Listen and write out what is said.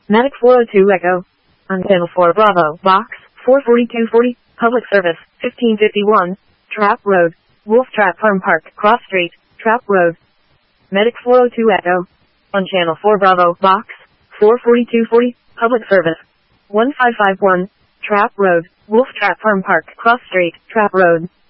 Medic 402 Echo. On channel 4 Bravo, box 44240, public service, 1551, Trap Road, Wolf Trap Farm Park, Cross Street, Trap Road. Medic 402 Echo. On channel 4 Bravo, box 44240, public service, 1551, Trap Road, Wolf Trap Farm Park, Cross Street, Trap Road.